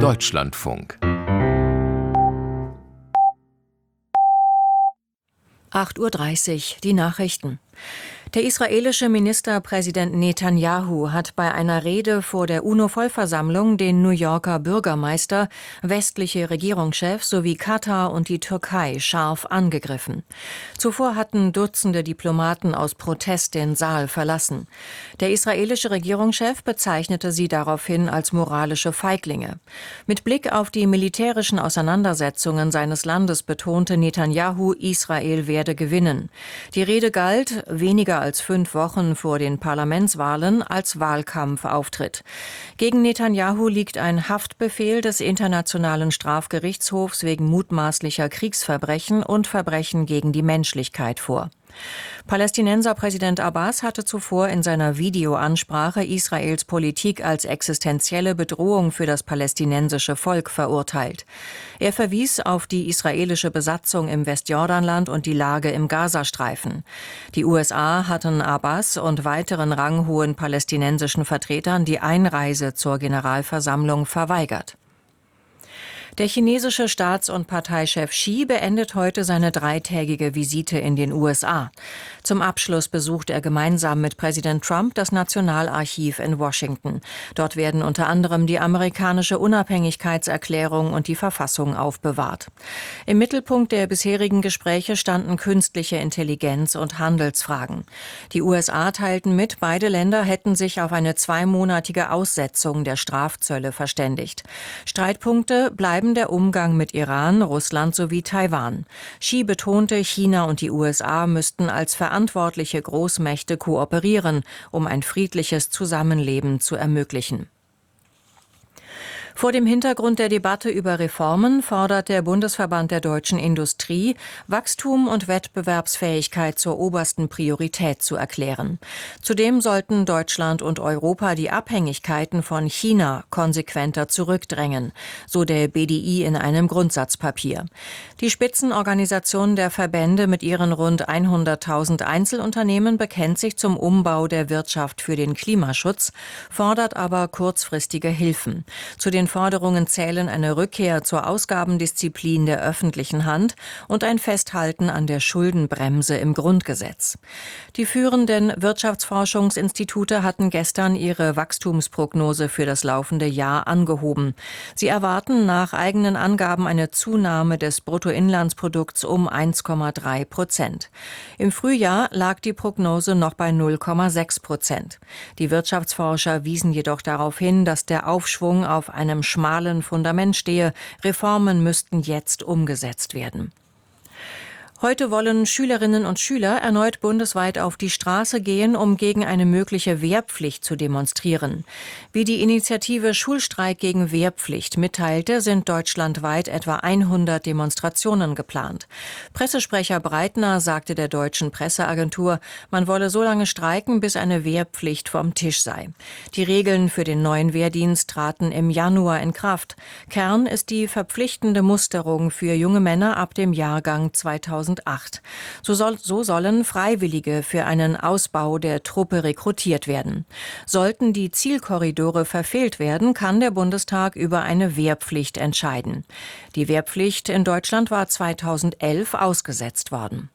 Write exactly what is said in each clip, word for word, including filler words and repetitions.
Deutschlandfunk. acht Uhr dreißig, die Nachrichten. Der israelische Ministerpräsident Netanjahu hat bei einer Rede vor der UNO-Vollversammlung den New Yorker Bürgermeister, westliche Regierungschefs sowie Katar und die Türkei scharf angegriffen. Zuvor hatten Dutzende Diplomaten aus Protest den Saal verlassen. Der israelische Regierungschef bezeichnete sie daraufhin als moralische Feiglinge. Mit Blick auf die militärischen Auseinandersetzungen seines Landes betonte Netanjahu, Israel werde gewinnen. Die Rede galt, weniger als fünf Wochen vor den Parlamentswahlen, als Wahlkampfauftritt. Gegen Netanjahu liegt ein Haftbefehl des Internationalen Strafgerichtshofs wegen mutmaßlicher Kriegsverbrechen und Verbrechen gegen die Menschlichkeit vor. Palästinenserpräsident Abbas hatte zuvor in seiner Videoansprache Israels Politik als existenzielle Bedrohung für das palästinensische Volk verurteilt. Er verwies auf die israelische Besatzung im Westjordanland und die Lage im Gazastreifen. Die U S A hatten Abbas und weiteren ranghohen palästinensischen Vertretern die Einreise zur Generalversammlung verweigert. Der chinesische Staats- und Parteichef Xi beendet heute seine dreitägige Visite in den U S A. Zum Abschluss besucht er gemeinsam mit Präsident Trump das Nationalarchiv in Washington. Dort werden unter anderem die amerikanische Unabhängigkeitserklärung und die Verfassung aufbewahrt. Im Mittelpunkt der bisherigen Gespräche standen künstliche Intelligenz und Handelsfragen. Die U S A teilten mit, beide Länder hätten sich auf eine zweimonatige Aussetzung der Strafzölle verständigt. Streitpunkte bleiben der Umgang mit Iran, Russland sowie Taiwan. Xi betonte, China und die U S A müssten als verantwortliche Großmächte kooperieren, um ein friedliches Zusammenleben zu ermöglichen. Vor dem Hintergrund der Debatte über Reformen fordert der Bundesverband der deutschen Industrie, Wachstum und Wettbewerbsfähigkeit zur obersten Priorität zu erklären. Zudem sollten Deutschland und Europa die Abhängigkeiten von China konsequenter zurückdrängen, so der B D I in einem Grundsatzpapier. Die Spitzenorganisation der Verbände mit ihren rund hunderttausend Einzelunternehmen bekennt sich zum Umbau der Wirtschaft für den Klimaschutz, fordert aber kurzfristige Hilfen. Zu den Forderungen zählen eine Rückkehr zur Ausgabendisziplin der öffentlichen Hand und ein Festhalten an der Schuldenbremse im Grundgesetz. Die führenden Wirtschaftsforschungsinstitute hatten gestern ihre Wachstumsprognose für das laufende Jahr angehoben. Sie erwarten nach eigenen Angaben eine Zunahme des Bruttoinlandsprodukts um eins Komma drei Prozent. Im Frühjahr lag die Prognose noch bei null Komma sechs Prozent. Die Wirtschaftsforscher wiesen jedoch darauf hin, dass der Aufschwung auf einem schmalen Fundament stehe. Reformen müssten jetzt umgesetzt werden. Heute wollen Schülerinnen und Schüler erneut bundesweit auf die Straße gehen, um gegen eine mögliche Wehrpflicht zu demonstrieren. Wie die Initiative Schulstreik gegen Wehrpflicht mitteilte, sind deutschlandweit etwa hundert Demonstrationen geplant. Pressesprecher Breitner sagte der deutschen Presseagentur, man wolle so lange streiken, bis eine Wehrpflicht vom Tisch sei. Die Regeln für den neuen Wehrdienst traten im Januar in Kraft. Kern ist die verpflichtende Musterung für junge Männer ab dem Jahrgang zweitausendacht. So, soll, so sollen Freiwillige für einen Ausbau der Truppe rekrutiert werden. Sollten die Zielkorridore verfehlt werden, kann der Bundestag über eine Wehrpflicht entscheiden. Die Wehrpflicht in Deutschland war zweitausendelf ausgesetzt worden.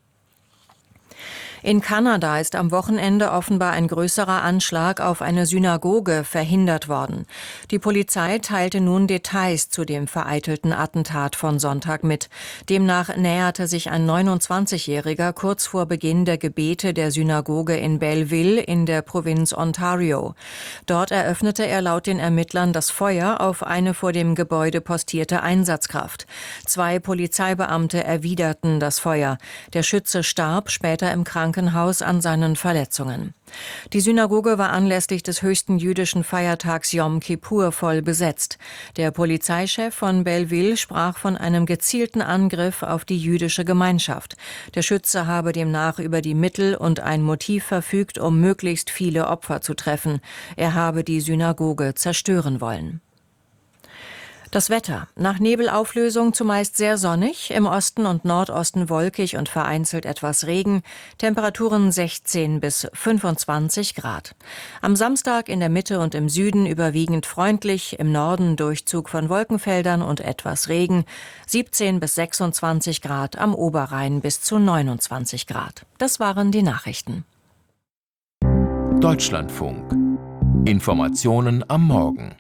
In Kanada ist am Wochenende offenbar ein größerer Anschlag auf eine Synagoge verhindert worden. Die Polizei teilte nun Details zu dem vereitelten Attentat von Sonntag mit. Demnach näherte sich ein neunundzwanzigjähriger kurz vor Beginn der Gebete der Synagoge in Belleville in der Provinz Ontario. Dort eröffnete er laut den Ermittlern das Feuer auf eine vor dem Gebäude postierte Einsatzkraft. Zwei Polizeibeamte erwiderten das Feuer. Der Schütze starb später im Krankenhaus an seinen Verletzungen. Die Synagoge war anlässlich des höchsten jüdischen Feiertags Yom Kippur voll besetzt. Der Polizeichef von Belleville sprach von einem gezielten Angriff auf die jüdische Gemeinschaft. Der Schütze habe demnach über die Mittel und ein Motiv verfügt, um möglichst viele Opfer zu treffen. Er habe die Synagoge zerstören wollen. Das Wetter. Nach Nebelauflösung zumeist sehr sonnig, im Osten und Nordosten wolkig und vereinzelt etwas Regen, Temperaturen sechzehn bis fünfundzwanzig Grad. Am Samstag in der Mitte und im Süden überwiegend freundlich, im Norden Durchzug von Wolkenfeldern und etwas Regen, siebzehn bis sechsundzwanzig Grad, am Oberrhein bis zu neunundzwanzig Grad. Das waren die Nachrichten. Deutschlandfunk. Informationen am Morgen.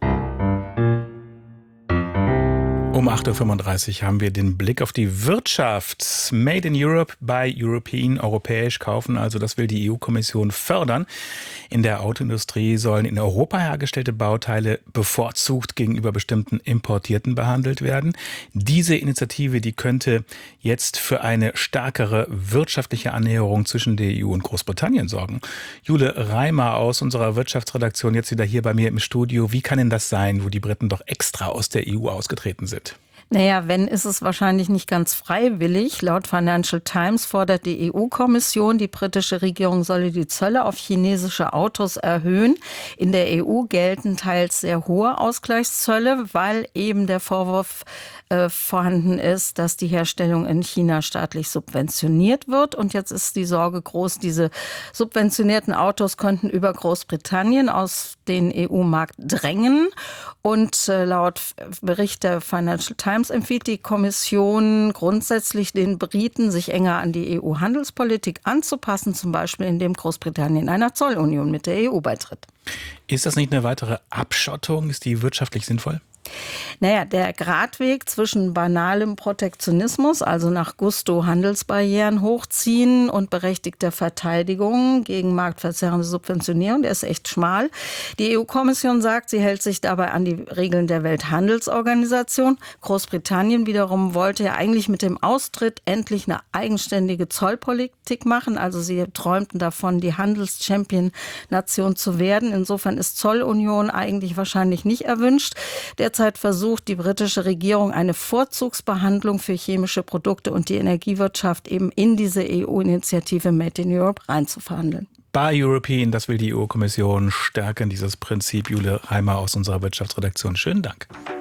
Um acht Uhr fünfunddreißig haben wir den Blick auf die Wirtschaft. Made in Europe by European, europäisch kaufen, also das will die E U-Kommission fördern. In der Autoindustrie sollen in Europa hergestellte Bauteile bevorzugt gegenüber bestimmten importierten behandelt werden. Diese Initiative, die könnte jetzt für eine stärkere wirtschaftliche Annäherung zwischen der E U und Großbritannien sorgen. Jule Reimer aus unserer Wirtschaftsredaktion jetzt wieder hier bei mir im Studio. Wie kann denn das sein, wo die Briten doch extra aus der E U ausgetreten sind? Naja, wenn, ist es wahrscheinlich nicht ganz freiwillig. Laut Financial Times fordert die E U-Kommission, die britische Regierung solle die Zölle auf chinesische Autos erhöhen. In der E U gelten teils sehr hohe Ausgleichszölle, weil eben der Vorwurf äh, vorhanden ist, dass die Herstellung in China staatlich subventioniert wird. Und jetzt ist die Sorge groß, diese subventionierten Autos könnten über Großbritannien aus den E U-Markt drängen. Und äh, laut Bericht der Financial Times empfiehlt die Kommission grundsätzlich den Briten, sich enger an die E U-Handelspolitik anzupassen, zum Beispiel indem Großbritannien einer Zollunion mit der E U beitritt. Ist das nicht eine weitere Abschottung? Ist die wirtschaftlich sinnvoll? Naja, der Gratweg zwischen banalem Protektionismus, also nach Gusto Handelsbarrieren hochziehen und berechtigter Verteidigung gegen marktverzerrende Subventionierung, der ist echt schmal. Die E U-Kommission sagt, sie hält sich dabei an die Regeln der Welthandelsorganisation. Großbritannien wiederum wollte ja eigentlich mit dem Austritt endlich eine eigenständige Zollpolitik machen. Also sie träumten davon, die Handelschampion-Nation zu werden. Insofern ist Zollunion eigentlich wahrscheinlich nicht erwünscht. Derzeit versucht die britische Regierung eine Vorzugsbehandlung für chemische Produkte und die Energiewirtschaft eben in diese E U-Initiative Made in Europe reinzuverhandeln. Buy European, das will die E U-Kommission stärken, dieses Prinzip. Jule Reimer aus unserer Wirtschaftsredaktion. Schönen Dank.